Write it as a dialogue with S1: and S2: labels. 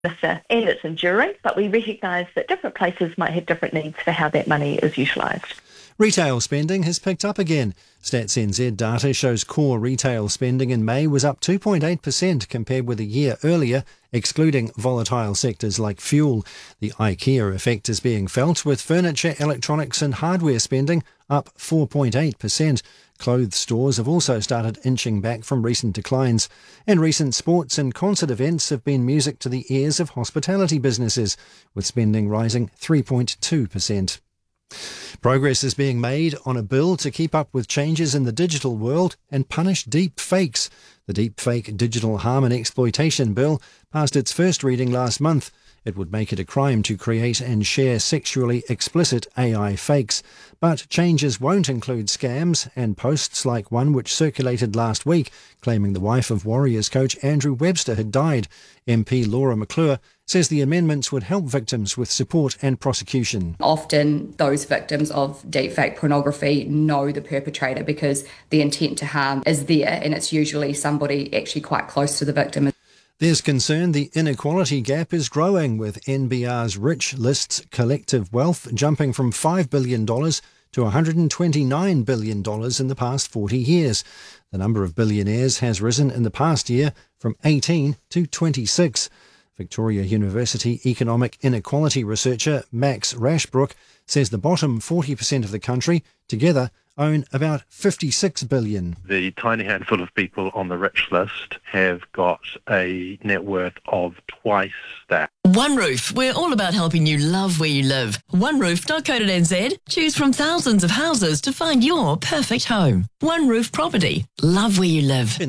S1: and it's enduring, but we recognise that different places might have different needs for how that money is utilised.
S2: Retail spending has picked up again. Stats NZ data shows core retail spending in May was up 2.8% compared with a year earlier, excluding volatile sectors like fuel. The IKEA effect is being felt, with furniture, electronics and hardware spending up 4.8%. Clothes stores have also started inching back from recent declines. And recent sports and concert events have been music to the ears of hospitality businesses, with spending rising 3.2%. Progress is being made on a bill to keep up with changes in the digital world and punish deep fakes. The Deepfake Digital Harm and Exploitation Bill passed its first reading last month. It would make it a crime to create and share sexually explicit AI fakes. But changes won't include scams and posts like one which circulated last week, claiming the wife of Warriors coach Andrew Webster had died. MP Laura McClure says the amendments would help victims with support and prosecution.
S3: Often those victims of deepfake pornography know the perpetrator because the intent to harm is there, and it's usually somebody actually quite close to the victim.
S2: There's concern the inequality gap is growing, with NBR's Rich List's collective wealth jumping from $5 billion to $129 billion in the past 40 years. The number of billionaires has risen in the past year from 18 to 26. Victoria University economic inequality researcher Max Rashbrook says the bottom 40% of the country together own about $56 billion.
S4: The tiny handful of people on the rich list have got a net worth of twice that.
S5: OneRoof, we're all about helping you love where you live. OneRoof.co.nz. Choose from thousands of houses to find your perfect home. OneRoof Property. Love where you live.